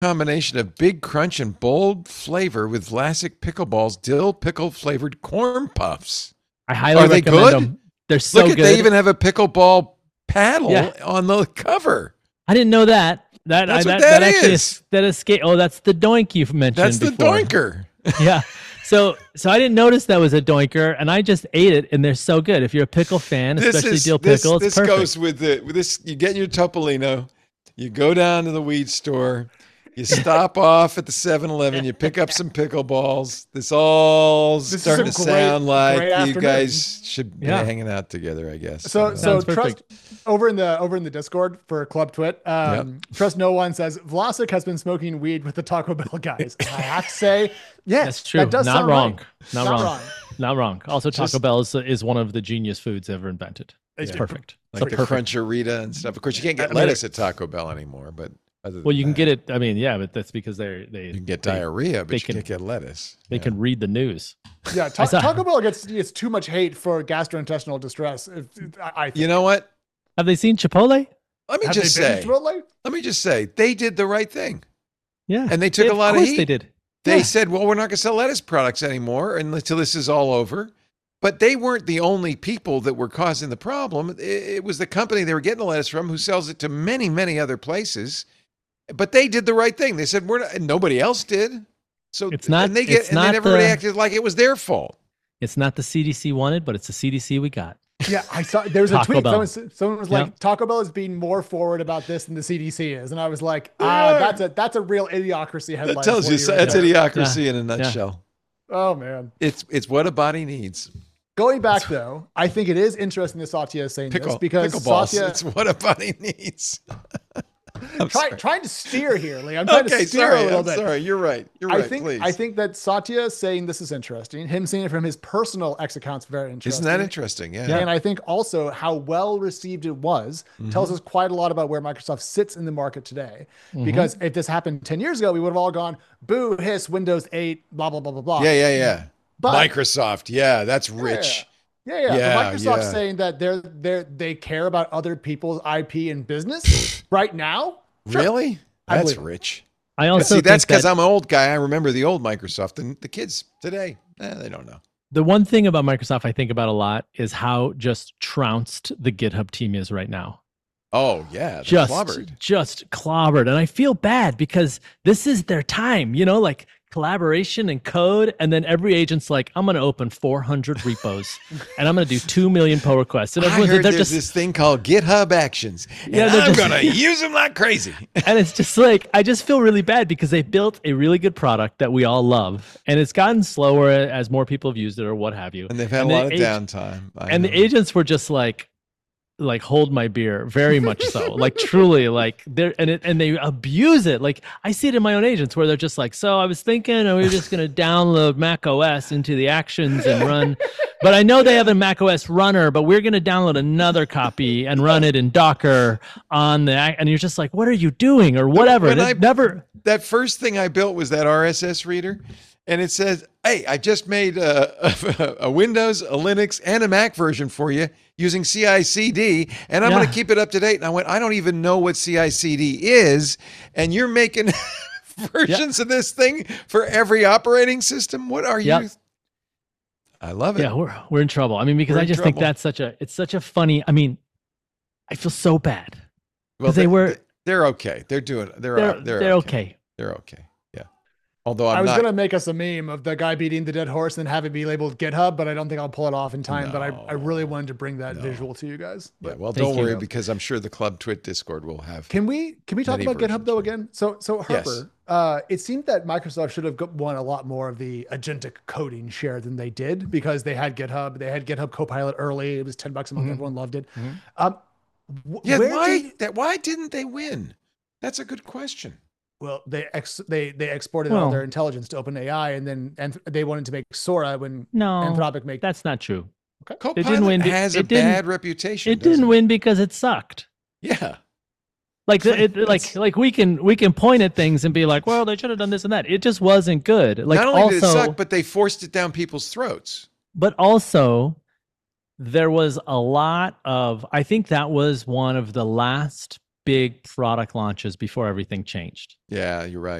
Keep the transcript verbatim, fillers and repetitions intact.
combination of big crunch and bold flavor with Vlasic Pickleball's dill pickle flavored corn puffs. I highly Are they recommend good? them. They're so Look at good. they even have a pickleball paddle Yeah. on the cover. I didn't know that. That That's I, what that, that that actually is. is that escape. Oh, that's the doink you've mentioned. That's the before. doinker. Yeah. So so I didn't notice that was a doinker, and I just ate it, and they're so good. If you're a pickle fan, This especially is dill this, pickle, it's this perfect. goes with the with this. You get your Topolino, you go down to the weed store, you stop off at the seven eleven, you pick up some pickleballs. This all This is starting a to great- sound like great you afternoon. guys should be Yeah. hanging out together, I guess. So, Uh, so Sounds trust perfect. over in the over in the Discord for Club Twit. Um, Trust no one says Vlasic has been smoking weed with the Taco Bell guys. I have to say, yes, That's true. That does Not sound wrong. right. Not, Not wrong. wrong. Not wrong. Also, Taco Just- Bell is, is one of the genius foods ever invented. It's Yeah. perfect. like It's the perfect. Cruncherita and stuff. Of course, you can't get Uh, lettuce at Taco Bell anymore, but other than Well, you can that, get it. I mean, yeah, but that's because they're they You can get they, diarrhea, but they you can- can't get lettuce. they Yeah. can read the news. Yeah, ta- I saw- Taco Bell gets gets too much hate for gastrointestinal distress. If, I, I think. You know what? Have they seen Chipotle? Let me Have just they been say. to Chipotle? Let me just say, they did the right thing. Yeah, And they took a lot of course heat. They did. They Yeah. said, well, we're not going to sell lettuce products anymore until this is all over. But they weren't the only people that were causing the problem. It, it was the company they were getting the lettuce from who sells it to many, many other places. But they did the right thing. They said, we're not, and nobody else did. So It's not- and they get, it's and not then everybody the- acted like it was their fault. It's not the C D C wanted, but it's the C D C we got. Yeah, I saw there was a Taco tweet. Bell. Someone, someone was like, Yep. Taco Bell is being more forward about this than the C D C is, and I was like, They ah, are. that's a that's a real idiocracy headline. That tells for you, right so that's there. idiocracy in a nutshell. Oh man. It's it's what a body needs. Going back though, I think it is interesting that Satya is saying Pickle, this because pickleballs. Satya It's what a body needs. I'm try, sorry. trying to steer here, Lee. I'm trying Okay, to steer sorry. a little I'm bit. sorry. You're right. You're right. I think please. I think that Satya saying this is interesting. Him saying it from his personal X account's very interesting. Isn't that interesting? Yeah. And I think also how well received it was tells Mm-hmm. us quite a lot about where Microsoft sits in the market today. Mm-hmm. Because if this happened ten years ago, we would have all gone, boo, hiss, Windows eight, blah, blah, blah, blah, blah. Yeah, yeah, yeah. But- Microsoft. Yeah, that's rich. Yeah, yeah. Yeah, But Microsoft yeah. saying that they're they're they care about other people's I P and business right now. Sure. Really? I That's believe it. rich. I But also see, that's think because that I'm an old guy. I remember the old Microsoft, and the kids today, eh, they don't know. the one thing about Microsoft I think about a lot is how just trounced the GitHub team is right now. Oh yeah, they're Just, clobbered. just clobbered, and I feel bad because this is their time. You know, like collaboration and code, and then every agent's like, "I'm going to open four hundred repos, and I'm going to do two million pull requests." And I everyone's heard they're there's just this thing called GitHub Actions, and Yeah, they're I'm just- gonna use them like crazy. and it's just like I just feel really bad because they built a really good product that we all love, and it's gotten slower as more people have used it or what have you. And they've had And a the lot of ag- downtime. I and know. the agents were just like, like hold my beer, very much so, like truly, like they're and it and they abuse it. Like I see it in my own agents where they're just like, so I was thinking we we're just gonna download Mac O S into the actions and run. But I know they have a Mac O S runner, but we're going to download another copy and run it in Docker on the, and you're just like, what are you doing or whatever? When And I- it never, that first thing I built was that R S S reader, and it says, "Hey, I just made a, a, a Windows, a Linux, and a Mac version for you using C I C D, and I'm going Yeah. to keep it up to date." And I went, "I don't even know what C I C D is, and you're making versions of this thing for every operating system. What are Yep. you?" I love it. yeah, we're, we're in trouble. I mean, because We're I in just think trouble. that's such a, it's such a funny, I mean, I feel so bad. well, they were- They're okay. They're doing. They're. They're, They're, they're, okay. okay. They're okay. Yeah. Although I'm I was not. gonna make us a meme of the guy beating the dead horse and have it be labeled GitHub, but I don't think I'll pull it off in time. but I, I really No, wanted to bring that no. visual to you guys. Yeah, But well, Thank don't you. worry because I'm sure the Club Twit Discord will have. can we can we talk Many about GitHub versions, though right? again? So so Harper, Yes. uh, it seemed that Microsoft should have got- won a lot more of the agentic coding share than they did because they had GitHub, they had GitHub Copilot early. It was ten bucks a month. Mhm. Everyone loved it. Mhm. Um, wh- Yeah, where why did- that? Why didn't they win? That's a good question. well, they ex, they they exported all Well- their intelligence to OpenAI, and then and they wanted to make Sora when No, Anthropic make that's not true. Copilot didn't win be- has a it didn't- bad reputation. It didn't doesn't win because it sucked. Yeah, Like, It's it, like- like, it's- like we can we can point at things and be like, well, they should have done this and that. It just wasn't good. Like, not only also, did it suck, but they forced it down people's throats. but also, there was a lot of. I think that was one of the last big product launches before everything changed. Yeah, you're right.